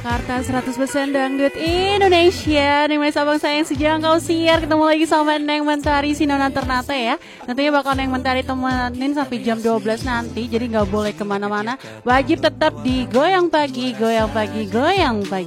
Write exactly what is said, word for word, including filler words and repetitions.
Jakarta seratus persen Dangdut Indonesia. Nih Sabang sayang sejangkau siar. Ketemu lagi sama Neng Mentari Sinona Ternate ya. Nantinya bakal Neng Mentari temenin sampai jam dua belas nanti. Jadi gak boleh kemana-mana. Wajib tetap di Goyang Pagi, Goyang Pagi, Goyang Pagi.